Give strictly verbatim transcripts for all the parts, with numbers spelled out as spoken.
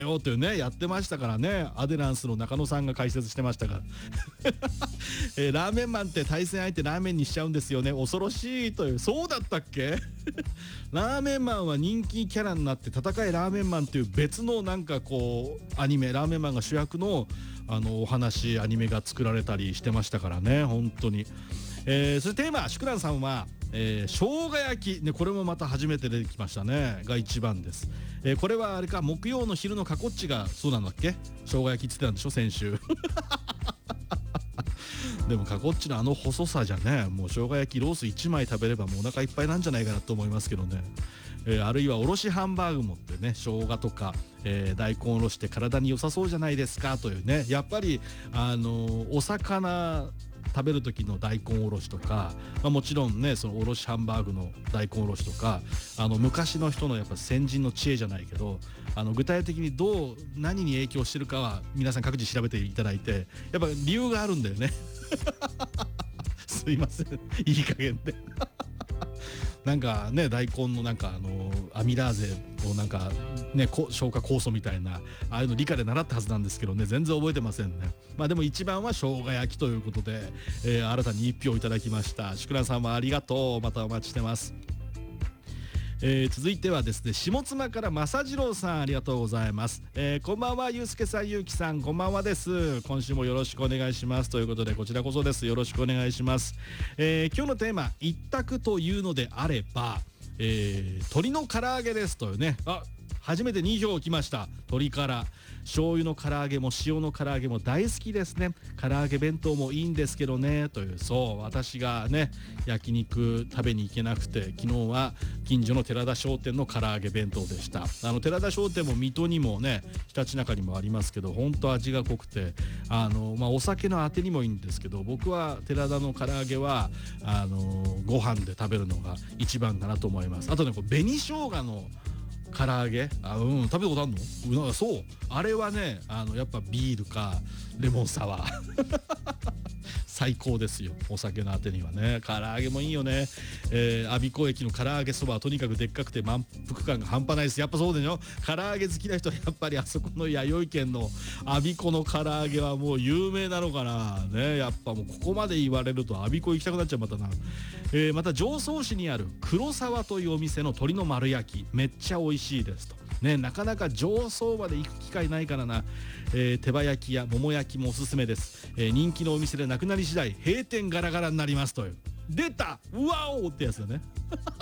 よっていうねやってましたからね。アデランスの中野さんが解説してましたから、えー、ラーメンマンって対戦相手ラーメンにしちゃうんですよね、恐ろしいという。そうだったっけラーメンマンは人気キャラになって戦いラーメンマンっていう別のなんかこうアニメ、ラーメンマンが主役のあのお話アニメが作られたりしてましたからね本当に。えー、そしてテーマ、シュクランさんは、えー、生姜焼き、ね、これもまた初めて出てきましたねが一番です。えー、これはあれか、木曜の昼のかこっちがそうなんだっけ、生姜焼きって言ってたんでしょ先週でもかこっちのあの細さじゃね、もう生姜焼きロースいちまい食べればもうお腹いっぱいなんじゃないかなと思いますけどね。えー、あるいはおろしハンバーグもってね、生姜とか、えー、大根おろして体に良さそうじゃないですかというね。やっぱりあのー、お魚食べる時の大根おろしとか、まあ、もちろんねそのおろしハンバーグの大根おろしとか、あの昔の人のやっぱ先人の知恵じゃないけど、あの具体的にどう何に影響してるかは皆さん各自調べていただいて、やっぱ理由があるんだよねすいませんいい加減でなんかね大根のなんかあのアミラーゼをなんかね消化酵素みたいなああいうの理科で習ったはずなんですけどね、全然覚えてませんね。まあでも一番は生姜焼きということで、えー、新たにいち票いただきました。シュクランさんもありがとう。またお待ちしてます。えー、続いてはですね、下妻から正次郎さん、ありがとうございます。えー、こんばんは、ゆうすけさん、ゆうきさん、こんばんはです。今週もよろしくお願いしますということで、こちらこそです。よろしくお願いします。えー、今日のテーマ、一択というのであれば、えー、鶏の唐揚げですというね。あ、初めてに票来ました。鶏から醤油の唐揚げも塩の唐揚げも大好きですね。唐揚げ弁当もいいんですけどねという。そう、私がね焼肉食べに行けなくて、昨日は近所の寺田商店の唐揚げ弁当でした。あの寺田商店も水戸にもねひたちなかにもありますけど、本当味が濃くて、あの、まあ、お酒のあてにもいいんですけど、僕は寺田の唐揚げはあのご飯で食べるのが一番かなと思います。あとね、こう紅生姜の唐揚げ、あ、うん、食べたことあるの？う、そう、あれはね、あのやっぱビールかレモンサワー最高ですよ、お酒のあてにはね。唐揚げもいいよね。えー、我孫子駅の唐揚げそばはとにかくでっかくて満腹感が半端ないです。やっぱそうでしょ。唐揚げ好きな人はやっぱりあそこの弥生県の我孫子の唐揚げはもう有名なのかなね。やっぱもうここまで言われると我孫子行きたくなっちゃう。またな、えー、また常総市にある黒沢というお店の鶏の丸焼き、めっちゃ美味しいですとね。なかなか常総まで行く機会ないからな。えー、手羽焼きや桃焼きもおすすめです。えー、人気のお店でなくなり次第閉店ガラガラになりますという。出た、うわおってやつだね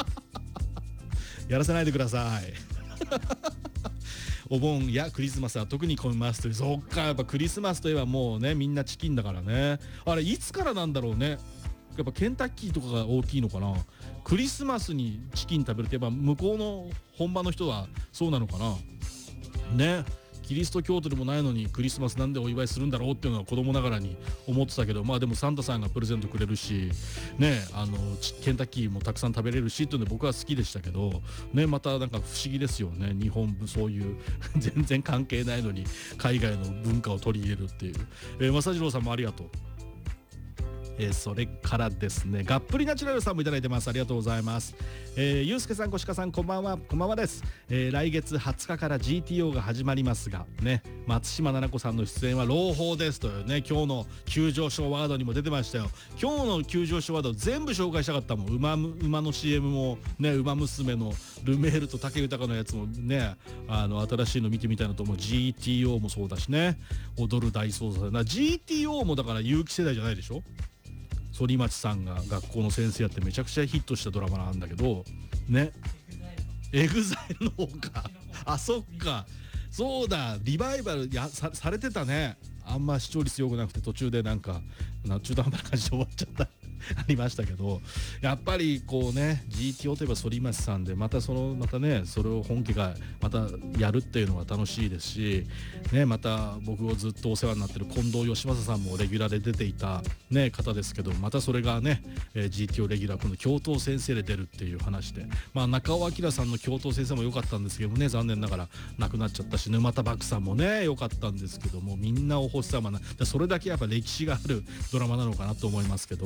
やらせないでくださいお盆やクリスマスは特に混みますという。そっか、やっぱクリスマスといえばもうねみんなチキンだからね。あれいつからなんだろうね。やっぱケンタッキーとかが大きいのかな。クリスマスにチキン食べるってやっぱ向こうの本場の人はそうなのかなね。キリスト教徒でもないのにクリスマスなんでお祝いするんだろうっていうのは子供ながらに思ってたけど、まあでもサンタさんがプレゼントくれるしね、あのケンタッキーもたくさん食べれるしっていうので僕は好きでしたけどね。またなんか不思議ですよね、日本そういう全然関係ないのに海外の文化を取り入れるっていう。えー、正次郎さんもありがとう。えー、それからですね、がっぷりナチュラルさんもいただいてます。ありがとうございます。えー、ゆうすけさん、こしかさん、こんばんは。こんばんはです。えー、来月はつかから ジーティーオー が始まりますがね、松島菜々子さんの出演は朗報ですというね。今日の急上昇ワードにも出てましたよ。今日の急上昇ワード全部紹介したかったもん。馬馬の シーエム もね、馬娘のルメールと武豊のやつもね、あの新しいの見てみたいなと思う。 ジーティーオー もそうだしね、踊る大捜査な ジーティーオー もだから有機世代じゃないでしょ。反町さんが学校の先生やってめちゃくちゃヒットしたドラマなんだけどね。エグザイルの方かあ、そっか、そうだ、リバイバルや さ, されてたね。あんま視聴率良くなくて途中でなんか中途半端な感じで終わっちゃったありましたけど、やっぱりこうね ジーティーオー といえば反町さんで、またそのまたねそれを本家がまたやるっていうのは楽しいですしね。また僕をずっとお世話になってる近藤義正さんもレギュラーで出ていたね方ですけど、またそれがね、えー、ジーティーオー レギュラー今度教頭先生で出るっていう話で、まあ中尾明さんの教頭先生も良かったんですけどもね、残念ながら亡くなっちゃったし、沼田漠さんもね良かったんですけども、みんなお星様な、それだけやっぱ歴史があるドラマなのかなと思いますけど、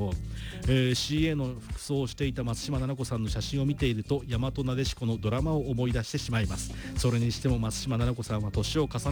えー、シーエー の服装をしていた松島菜々子さんの写真を見ていると大和なでしこのドラマを思い出してしまいます。それにしても松島菜々子さんは年を重ね